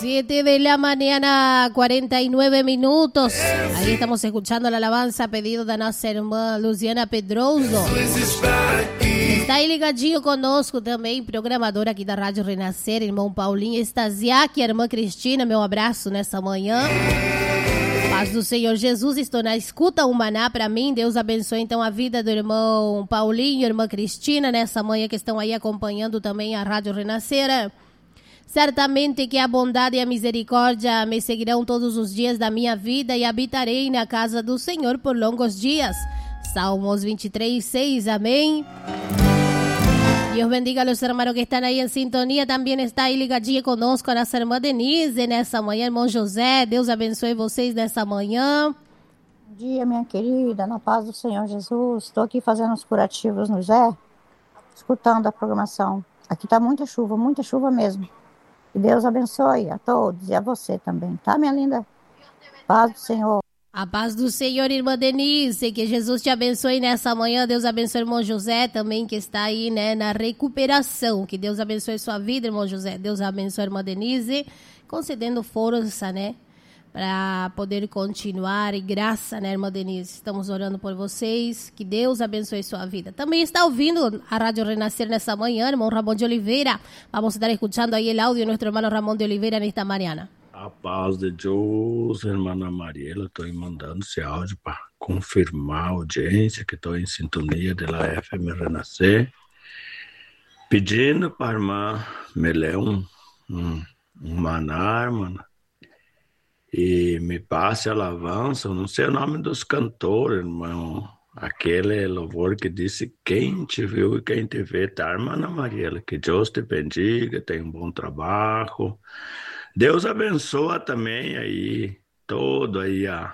7 de la mañana, 49 minutos. Ahí estamos escuchando la alabanza pedido da nossa irmã Luciana Pedroso. Está aí ligadinho conosco também, programadora aqui da Rádio Renascer, irmão Paulinho Estasiak, a irmã Cristina, meu abraço nessa manhã. Paz do Senhor Jesus, estou na escuta, um maná para mim. Deus abençoe então a vida do irmão Paulinho, irmã Cristina, nessa manhã que estão aí acompanhando também a Rádio Renascer. Certamente que a bondade e a misericórdia me seguirão todos os dias da minha vida e habitarei na casa do Senhor por longos dias. Salmos 23:6, amém. Dios bendiga a los hermanos que están ahí en sintonía. También está aí ligadinha conosco a nossa irmã Denise nessa manhã, irmão José. Deus abençoe vocês nessa manhã. Bom dia, minha querida, na paz do Senhor Jesus. Estou aqui fazendo os curativos no Zé, escutando a programação. Aqui tá muita chuva mesmo. Que Deus abençoe a todos e a você também, tá, minha linda? Paz do Senhor. A paz do Senhor, irmã Denise, que Jesus te abençoe nessa manhã. Deus abençoe o irmão José também, que está aí, né, na recuperação. Que Deus abençoe sua vida, irmão José. Deus abençoe a irmã Denise, concedendo força, né, para poder continuar. E graça, né, irmã Denise? Estamos orando por vocês. Que Deus abençoe sua vida. Também está ouvindo a Rádio Renascer nessa manhã, irmão Ramón de Oliveira. Vamos estar escuchando aí o áudio de nosso irmão Ramón de Oliveira nesta manhã. A paz de Deus, irmã Mariela. Estou mandando esse áudio para confirmar a audiência que estou em sintonia da FM Renascer, pedindo para a irmã me ler um maná, irmã, e me passe a alabança. Eu não sei o nome dos cantores, irmão. Aquele louvor que disse: quem te viu e quem te vê, tá, irmã Mariela? Que Deus te bendiga, tenha um bom trabalho. Deus abençoa também aí, todo aí a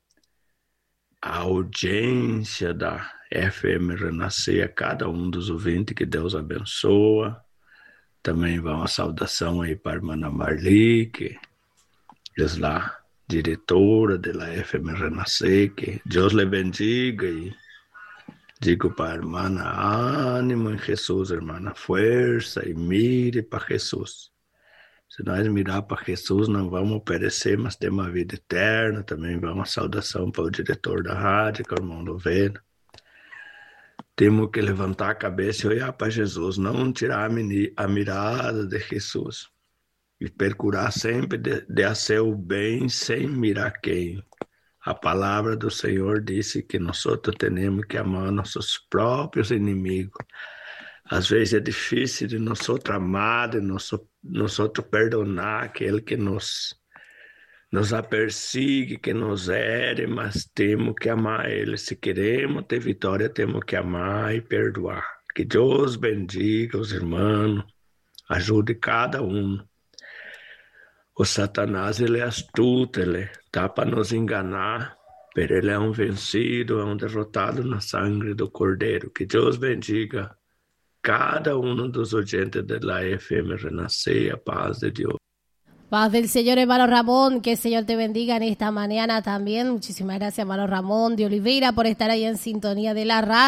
audiência da FM Renascer, a cada um dos ouvintes, que Deus abençoa. Também vai uma saudação aí para a irmã Marli, que é lá diretora da FM Renascer, que Deus lhe bendiga. E digo para a irmã: ânimo em Jesus, irmã, força, e mire para Jesus. Se nós mirar para Jesus, não vamos perecer, mas temos a vida eterna. Também vai uma saudação para o diretor da rádio, que é o irmão Lovena. Temos que levantar a cabeça e olhar para Jesus, não tirar a mirada de Jesus. E procurar sempre de fazer o bem sem mirar quem. A palavra do Senhor disse que nós temos que amar nossos próprios inimigos. Às vezes é difícil de nós amar, de nós perdonar aquele que nos apersegue, que nos here, mas temos que amar ele. Se queremos ter vitória, temos que amar e perdoar. Que Deus bendiga os irmãos, ajude cada um. O Satanás, ele é astuto, ele está para nos enganar, mas ele é um vencido, é um derrotado na sangue do Cordeiro. Que Deus bendiga cada um dos oyentes da FM Renascer, a paz de Dios. Paz del Señor, hermano Ramón, que el Señor te bendiga en esta mañana también. Muchísimas gracias, hermano Ramón de Oliveira, por estar ahí en sintonía de la radio.